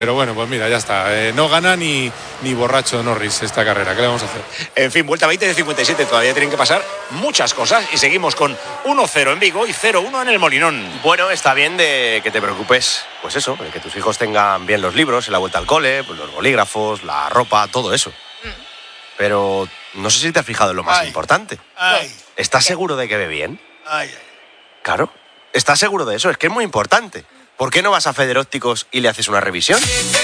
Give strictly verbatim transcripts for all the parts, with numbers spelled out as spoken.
Pero bueno, pues mira, ya está. Eh, no gana ni, ni borracho Norris esta carrera. ¿Qué le vamos a hacer? En fin, vuelta veinte de cincuenta y siete. Todavía tienen que pasar muchas cosas. Y seguimos con uno cero en Vigo y cero uno en el Molinón. Bueno, está bien de que te preocupes, pues eso, de que tus hijos tengan bien los libros en la vuelta al cole, pues los bolígrafos, la ropa, todo eso. Mm. Pero no sé si te has fijado en lo más ay, importante. Ay. ¿Estás seguro de que ve bien? Ay, ay. Claro. ¿Estás seguro de eso? Es que es muy importante. ¿Por qué no vas a Federópticos y le haces una revisión?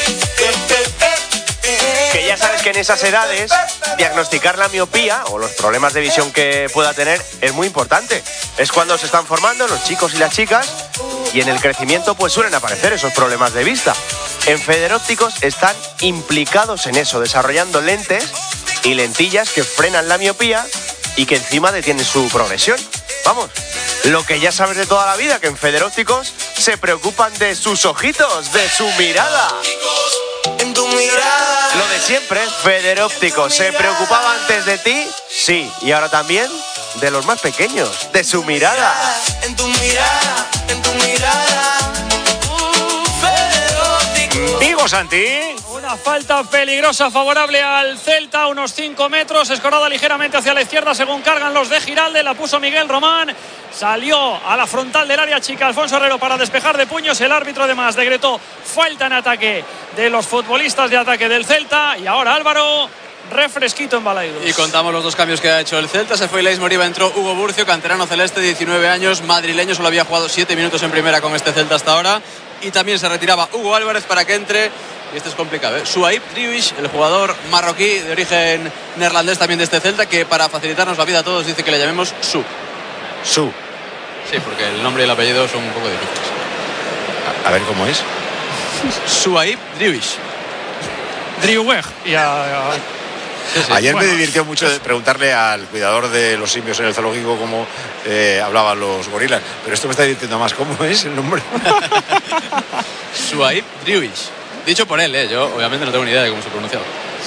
Que ya sabes que en esas edades diagnosticar la miopía o los problemas de visión que pueda tener es muy importante. Es cuando se están formando los chicos y las chicas y en el crecimiento pues suelen aparecer esos problemas de vista. En Federópticos están implicados en eso, desarrollando lentes y lentillas que frenan la miopía y que encima detienen su progresión. Vamos, lo que ya sabes de toda la vida, que en Federópticos se preocupan de sus ojitos, de su mirada. En tu mirada. Lo de siempre, Federópticos. ¿Se preocupaba antes de ti? Sí. Y ahora también de los más pequeños, de su mirada. En tu mirada, en tu mirada. Federópticos. Vigo, Santi. Una falta peligrosa favorable al Celta, unos cinco metros, escorada ligeramente hacia la izquierda según cargan los de Giralde, la puso Miguel Román, salió a la frontal del área chica Alfonso Herrero para despejar de puños, el árbitro además decretó falta en ataque de los futbolistas de ataque del Celta y ahora Álvaro, refresquito en Balaidos. Y contamos los dos cambios que ha hecho el Celta, se fue Leis Moriba, entró Hugo Burcio, canterano celeste, diecinueve años, madrileño, solo había jugado siete minutos en primera con este Celta hasta ahora y también se retiraba Hugo Álvarez para que entre. Y esto es complicado, ¿eh? Suaib Driouich, el jugador marroquí de origen neerlandés también de este Celta, que para facilitarnos la vida a todos dice que le llamemos Su. Su. Sí, porque el nombre y el apellido son un poco difíciles. A, a ver cómo es. Suaib Driouich. Driouech. Y a, a... Sí, sí. Ayer bueno, me divirtió mucho preguntarle al cuidador de los simios en el zoológico cómo eh, hablaban los gorilas. Pero esto me está divirtiendo más. ¿Cómo es el nombre? Suaib Driouich. Dicho por él, ¿eh? Yo obviamente no tengo ni idea de cómo se pronuncia.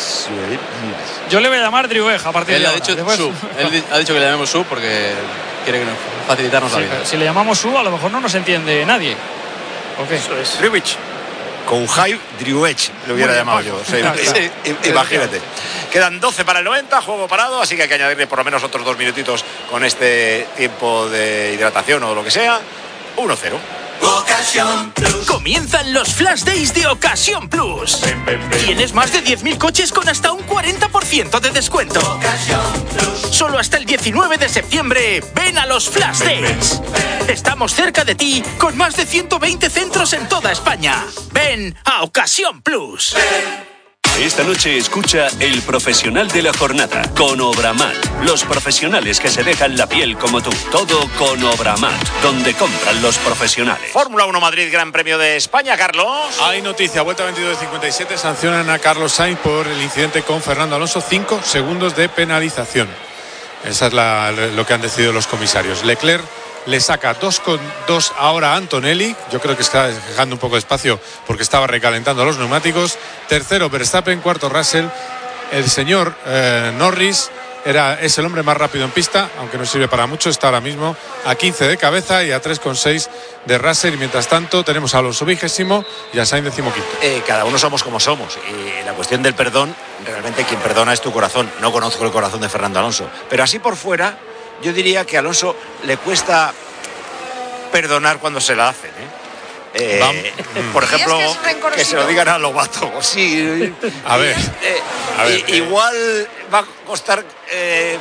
Yo le voy a llamar Driouech a partir él de ha ahora. Dicho Después... Su. Él ha dicho que le llamemos Su porque quiere que nos facilitarnos sí, la vida. Si le llamamos Su, a lo mejor no nos entiende nadie. ¿O qué? Eso es. Driouich. Con Suaib Driouech lo hubiera llamado Paco. Yo. O sea, sí, imagínate. Quedan doce para el noventa, juego parado, así que hay que añadirle por lo menos otros dos minutitos con este tiempo de hidratación o lo que sea. uno cero. Ocasión Plus. Comienzan los Flash Days de Ocasión Plus. Ven, ven, ven. Tienes más de diez mil coches con hasta un cuarenta por ciento de descuento. Ocasión Plus. Solo hasta el diecinueve de septiembre. Ven a los Flash ven, Days. Ven, ven. Estamos cerca de ti con más de ciento veinte centros en toda España. Ven a Ocasión Plus. Ven. Esta noche escucha El Profesional de la Jornada con Obramat. Los profesionales que se dejan la piel como tú. Todo con Obramat, donde compran los profesionales. Fórmula uno Madrid, Gran Premio de España, Carlos. Hay noticia, vuelta veintidós de cincuenta y siete, sancionan a Carlos Sainz por el incidente con Fernando Alonso, cinco segundos de penalización. Esa es la, lo que han decidido los comisarios. Leclerc le saca dos con dos ahora a Antonelli. Yo creo que está dejando un poco de espacio porque estaba recalentando los neumáticos. Tercero Verstappen, cuarto Russell. El señor eh, Norris era, es el hombre más rápido en pista, aunque no sirve para mucho. Está ahora mismo a quince de cabeza y a tres con seis de Russell. Y mientras tanto tenemos a Alonso vigésimo y a Sainz decimoquinto. Eh, cada uno somos como somos. Y la cuestión del perdón, realmente quien perdona es tu corazón. No conozco el corazón de Fernando Alonso. Pero así por fuera, yo diría que a Alonso le cuesta perdonar cuando se la hacen, ¿eh? Eh, por ejemplo, es que, que se lo digan a Lobato. Sí. A ver. Eh, a ver y, eh. Igual va a costar eh,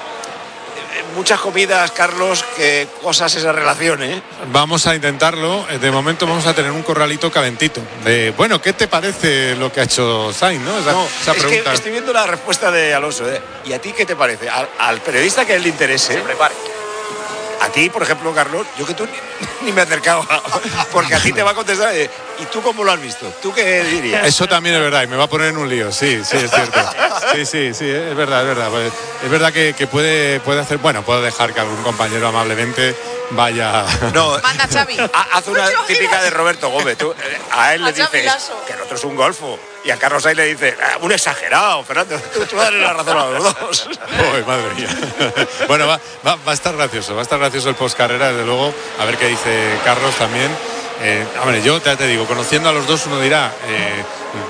muchas comidas, Carlos, que cosas esa relación, ¿eh? Vamos a intentarlo. De momento vamos a tener un corralito calentito. De, bueno, ¿qué te parece lo que ha hecho Sainz, no? Esa, no, esa es pregunta. Que estoy viendo la respuesta de Alonso, ¿eh? ¿Y a ti qué te parece? Al, al periodista que a él le interese. Se prepare. A ti, por ejemplo, Carlos, yo que tú ni, ni me acercaba, porque a ti te va a contestar. ¿Y tú cómo lo has visto? ¿Tú qué dirías? Eso también es verdad, y me va a poner en un lío, sí, sí, es cierto. Sí, sí, sí, es verdad, es verdad. Es verdad que, que puede, puede hacer, bueno, puedo dejar que algún compañero amablemente vaya... No, manda Xavi. Haz una típica de Roberto Gómez. Tú, a él le dices que el otro es un golfo, y a Carlos Sainz le dice, un exagerado, Fernando, tú, tú dale la razón a los dos. Uy, madre mía. Bueno, va, va, va a estar gracioso, va a estar gracioso el postcarrera, desde luego, a ver qué dice Carlos también. Eh, hombre, yo te, te digo, conociendo a los dos, uno dirá, eh,